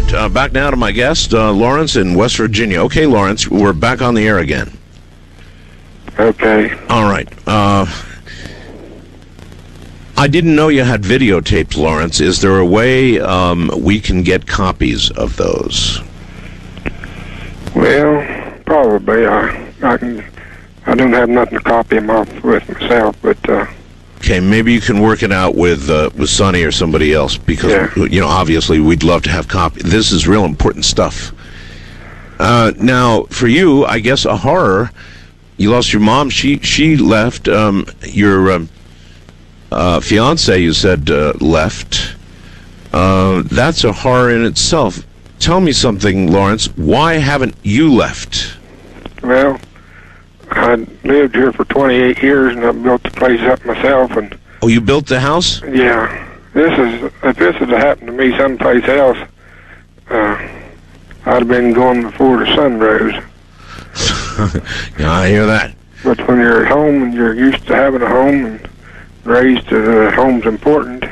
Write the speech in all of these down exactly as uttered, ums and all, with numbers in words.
right, uh, back now to my guest, uh, Lawrence in West Virginia. Okay, Lawrence, we're back on the air again. Okay. All right. Uh, I didn't know you had videotapes, Lawrence. Is there a way um, we can get copies of those? Well, probably. I, I can. I don't have nothing to copy them off with myself, but. Uh, Okay, maybe you can work it out with uh, with Sonny or somebody else, because yeah. you know, obviously, we'd love to have copy. This is real important stuff. Uh, now, for you, I guess a horror. You lost your mom. She she left. Um, your um, uh, fiance, you said, uh, left. Uh, that's a horror in itself. Tell me something, Lawrence. Why haven't you left? Well, I lived here for twenty-eight years, and I built the place up myself. And oh, you built the house? Yeah. This is if this had happened to me someplace else, uh, I'd have been gone before the sun rose. Yeah, I hear that. But when you're at home and you're used to having a home and raised to the home's important,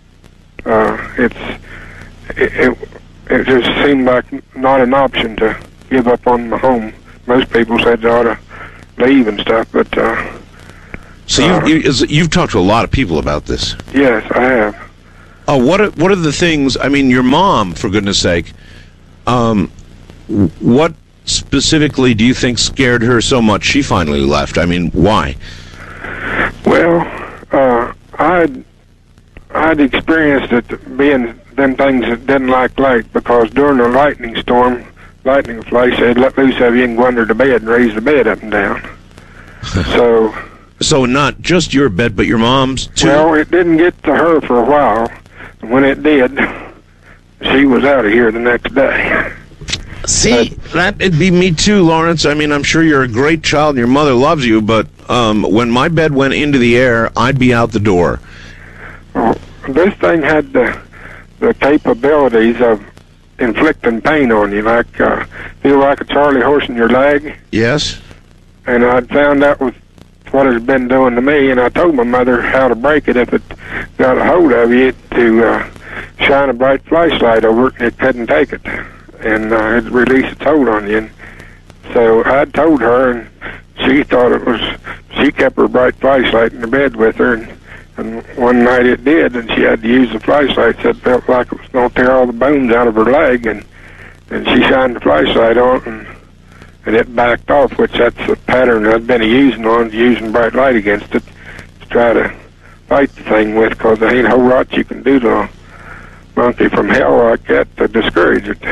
uh, it's it, it it just seemed like not an option to give up on my home. Most people said they ought to leave and stuff, but uh, so uh, you, you you've talked to a lot of people about this. Yes, I have. Oh, what are, what are the things? I mean, your mom, for goodness sake. Um, what specifically do you think scared her so much she finally left? I mean, why? Well, uh, I'd I'd experienced it being them things that didn't like light, because during a lightning storm. Lightning flash, they'd let loose of you and go under the bed and raise the bed up and down. So, so not just your bed, but your mom's too? Well, it didn't get to her for a while. And when it did, she was out of here the next day. See, but, that'd be me too, Lawrence. I mean, I'm sure you're a great child and your mother loves you, but um, when my bed went into the air, I'd be out the door. Well, this thing had the, the capabilities of inflicting pain on you, like uh, feel like a Charlie horse in your leg. Yes. And I'd found out with what it's been doing to me, and I told my mother how to break it if it got a hold of you, to uh, shine a bright flashlight over it, and it couldn't take it, and uh, it'd release its hold on you. And so I told her, and she thought it was. She kept her bright flashlight in the bed with her, and. And one night it did, and she had to use the flashlight, so it felt like it was going to tear all the bones out of her leg, and and she shined the flashlight on, and, and it backed off, which that's a pattern I've been using on, using bright light against it to try to fight the thing with, because there ain't a whole lot you can do to a monkey from hell like that to discourage it.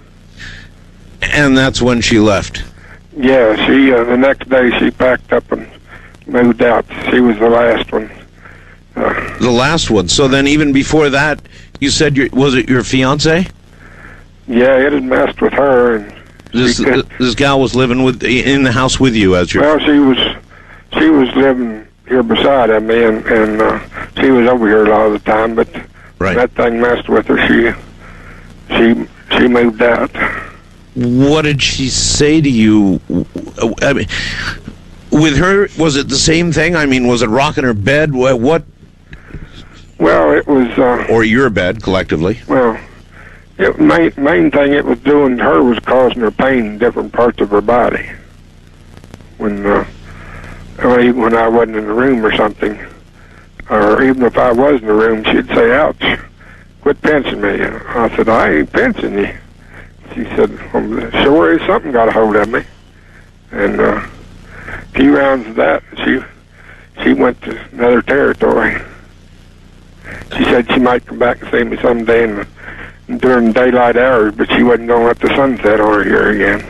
And that's when she left? Yeah, she, uh, the next day she packed up and moved out. She was the last one. Uh, the last one. So then, even before that, you said your was it your fiance? Yeah, it had messed with her, and this could, this gal was living with in the house with you as your. Well, she was she was living here beside of me, and and uh, she was over here a lot of the time. But right. that thing messed with her. She she she moved out. What did she say to you? I mean, with her, was it the same thing? I mean, was it rocking her bed? What? Well, it was... Uh, or your bed, collectively. Well, the main, main thing it was doing to her was causing her pain in different parts of her body. When, uh, when I wasn't in the room or something, or even if I was in the room, she'd say, ouch, quit pinching me. I said, I ain't pinching you. She said, well, sure is something got a hold of me. And uh, a few rounds of that, she, she went to another territory. She said she might come back and see me someday in the, during daylight hours, but she wasn't going to let the sun set on her here again.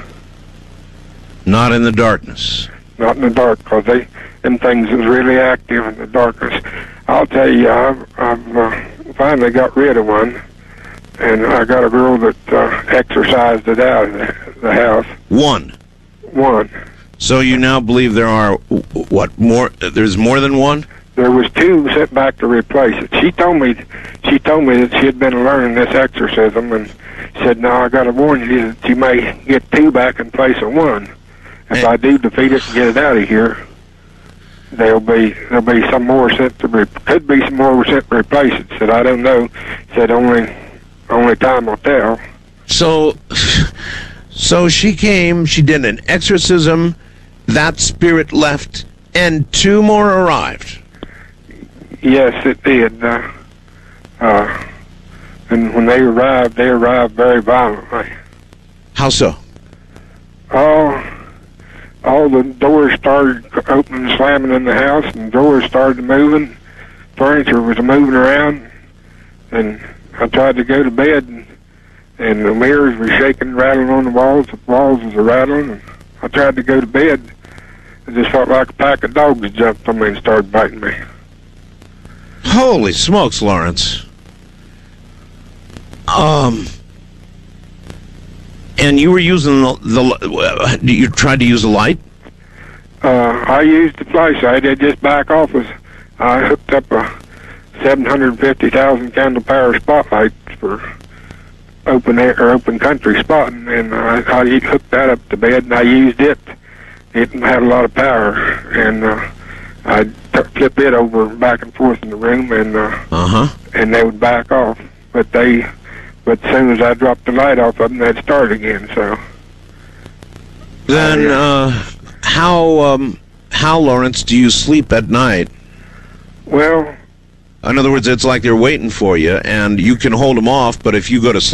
Not in the darkness. Not in the dark, because they them things is really active in the darkness. I'll tell you, I've, I've uh, finally got rid of one, and I got a girl that uh, exorcised it out of the, the house. One. One. So you now believe there are what more? There's more than one. There was two sent back to replace it. She told me, she told me that she had been learning this exorcism, and said, "Now I got to warn you that you may get two back in place of one. If and I do defeat it and get it out of here, there'll be there'll be some more sent to re- could be some more sent to replace it." Said, "I don't know." Said, "Only only time will tell." So, so she came, she did an exorcism, that spirit left, and two more arrived. Yes, it did. Uh, uh, and when they arrived, they arrived very violently. How so? All, all the doors started opening and slamming in the house, and doors started moving. Furniture was moving around, and I tried to go to bed, and, and the mirrors were shaking, rattling on the walls. The walls was rattling, and I tried to go to bed. It just felt like a pack of dogs jumped on me and started biting me. Holy smokes, Lawrence. Um, and you were using the, the you tried to use a light? Uh, I used the flashlight at this back office. I hooked up a seven hundred fifty thousand candle power spotlight for open air or open country spotting, and I, I hooked that up to bed, and I used it. It had a lot of power, and uh, I'd flip it over back and forth in the room, and uh, uh-huh. and they would back off. But they, but as soon as I dropped the light off of them, they'd start again. So then, uh, how um, how Lawrence do you sleep at night? Well, in other words, it's like they're waiting for you, and you can hold them off, but if you go to sleep